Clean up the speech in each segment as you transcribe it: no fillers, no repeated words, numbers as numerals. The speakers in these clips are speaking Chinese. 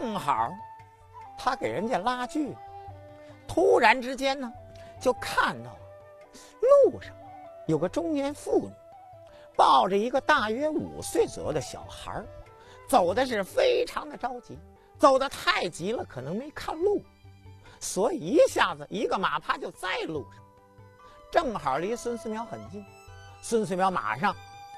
正好他给人家拉锯，突然之间呢，就看到路上有个中年妇女抱着一个大约5岁左右的小孩，走的是非常的着急，走得太急了，可能没看路，所以一下子一个马趴就栽路上，正好离孙思邈很近。孙思邈马上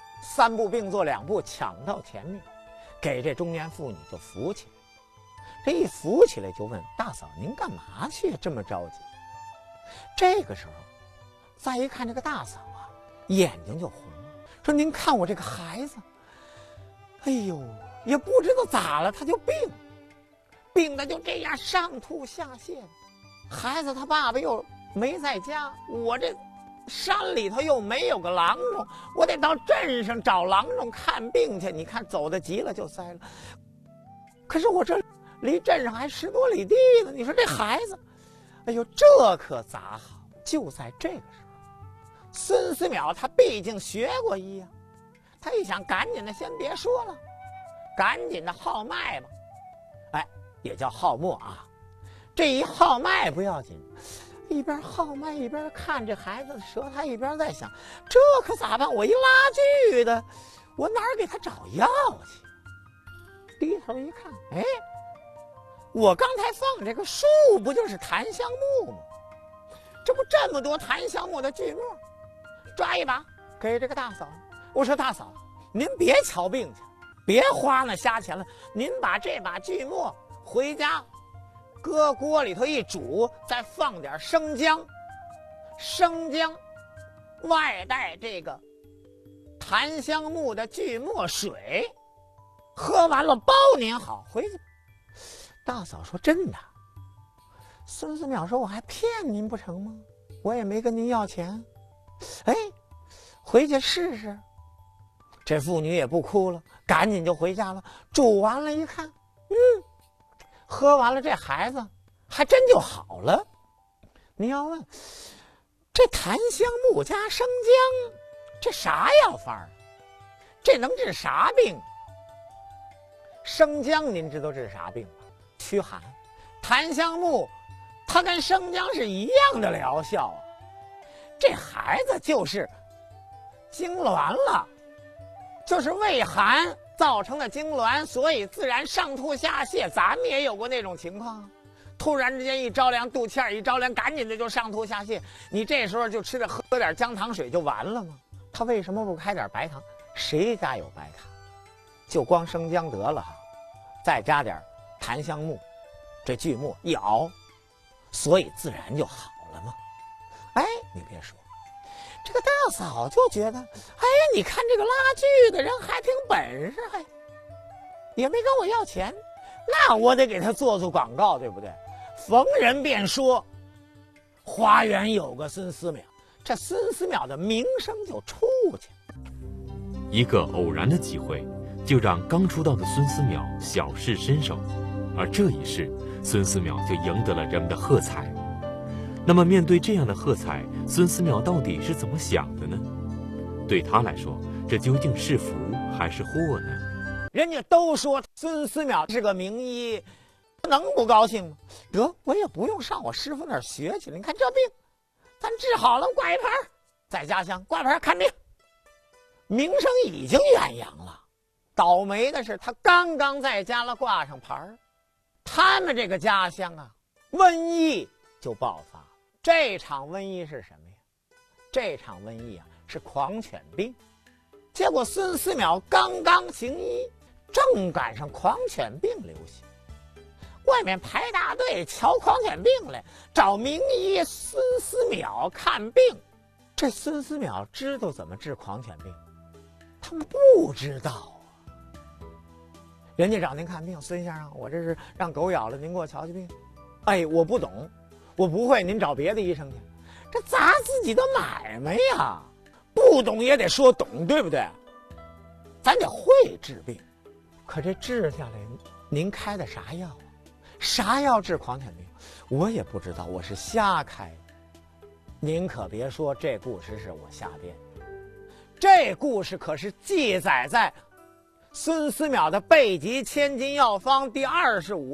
3步并作2步抢到前面，给这中年妇女就扶起来。这一扶起来就问大嫂：“您干嘛去？这么着急？”这个时候再一看这个大嫂啊，眼睛就红了，说：“您看我这个孩子，哎呦，也不知道咋了，他就病的就这样上吐下泻的。孩子他爸爸又没在家，我这山里头又没有个郎中，我得到镇上找郎中看病去。你看走得急了就栽了，可是我这离镇上还10多里地呢。你说这孩子，哎呦，这可咋好？”就在这个时候，孙思邈他毕竟学过医啊，他一想，赶紧的先别说了，赶紧的号脉吧。哎，也叫号脉啊。这一号脉不要紧，一边号脉一边看这孩子的舌苔，一边在想，这可咋办？我一拉锯的，我哪儿给他找药去？低头一看，哎，我刚才放这个树不就是檀香木吗？这不这么多檀香木的锯末，抓一把给这个大嫂。我说：“大嫂，您别瞧病去，别花那瞎钱了，您把这把锯末回家搁锅里头一煮，再放点生姜，生姜外带这个檀香木的锯末水，喝完了包您好，回去。”大嫂说：“真的？”孙思邈说：“我还骗您不成吗？我也没跟您要钱。哎，回去试试。”这妇女也不哭了，赶紧就回家了。煮完了一看，喝完了，这孩子还真就好了。你要问这檀香木加生姜，这啥药方啊？这能治啥病？生姜您知道治啥病吗？驱寒。檀香木它跟生姜是一样的疗效啊。这孩子就是痉挛了，就是胃寒造成的痉挛，所以自然上吐下泻。咱们也有过那种情况，突然之间一着凉，肚脐一着凉，赶紧的就上吐下泻。你这时候就吃点喝点姜糖水就完了吗？他为什么不开点白糖？谁家有白糖？就光生姜得了哈，再加点檀香木，这锯末一熬，所以自然就好了嘛。哎，你别说，这个大嫂就觉得，哎，你看这个拉锯的人还挺本事，还也没跟我要钱，那我得给他做做广告，对不对？逢人便说花园有个孙思邈，这孙思邈的名声就出去了。 一个偶然的机会，就让刚出道的孙思邈小试身手，而这一试，孙思邈就赢得了人们的喝彩。那么面对这样的喝彩，孙思邈到底是怎么想的呢？对他来说，这究竟是福还是祸呢？ 人家都说孙思邈是个名医，能不高兴吗？得，我也不用上我师傅那儿学去了。你看这病，咱治好了，挂一牌，在家乡挂牌看病，名声已经远扬了。倒霉的是，他刚刚在家了挂上牌，他们这个家乡啊，瘟疫就爆发了。这场瘟疫是什么呀？这场瘟疫啊，是狂犬病。结果孙思邈刚刚行医，正赶上狂犬病流行，外面排大队瞧狂犬病来，找名医孙思邈看病。这孙思邈知道怎么治狂犬病，他们不知道啊。人家找您看病，孙先生，我这是让狗咬了，您给我瞧瞧病。哎，我不懂，我不会，您找别的医生去。这砸自己的买卖呀，不懂也得说懂，对不对？咱得会治病。可这治下来，您开的啥药啊？啥药治狂犬病？我也不知道，我是瞎开的。您可别说这故事是我瞎编，这故事可是记载在孙思邈的《备急千金药方》第25